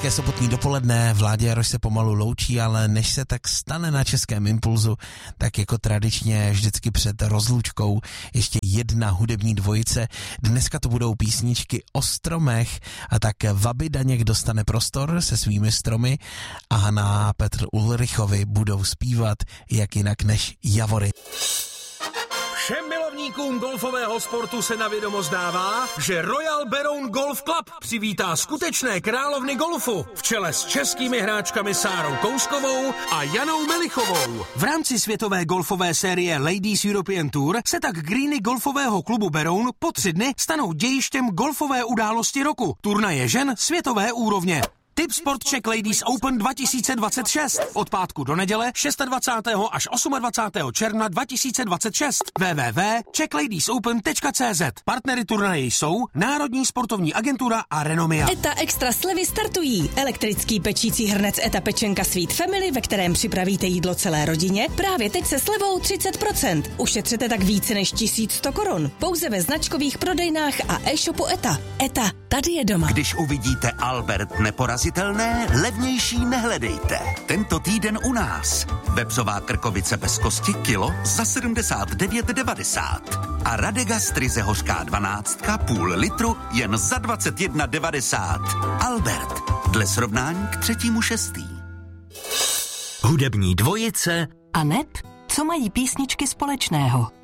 Hezké sobotní dopoledne, Vládě Jaroš se pomalu loučí, ale než se tak stane na Českém Impulzu, tak jako tradičně vždycky před rozlučkou ještě jedna hudební dvojice. Dneska to budou písničky o stromech a tak Vaby Daněk dostane prostor se svými stromy a Hana a Petr Ulrichovi budou zpívat jak jinak než Javory. Všem milovníkům golfového sportu se na vědomost dává, že Royal Beroun Golf Club přivítá skutečné královny golfu v čele s českými hráčkami Sárou Kouskovou a Janou Melichovou. V rámci světové golfové série Ladies European Tour se tak greeny golfového klubu Beroun po 3 dny stanou dějištěm golfové události roku. Turnaje žen světové úrovně. Tip Sport Czech Ladies Open 2026. Od pátku do neděle 26. až 28. června 2026. www.czechladies.open.cz. Partnery turnaje jsou Národní sportovní agentura a Renomia. ETA Extra slevy startují. Elektrický pečící hrnec ETA Pečenka Sweet Family, ve kterém připravíte jídlo celé rodině, právě teď se slevou 30%. Ušetřete tak více než 1100 korun. Pouze ve značkových prodejnách a e-shopu ETA. ETA, tady je doma. Když uvidíte Albert neporazitelné, levnější nehledejte. Tento týden u nás. Vepřová krkovice bez kosti kilo za 79,90. A Radegast ryze hořká 12 půl litru jen za 21,90. Albert, dle srovnání k 3.6. Hudební dvojice A neb, co mají písničky společného?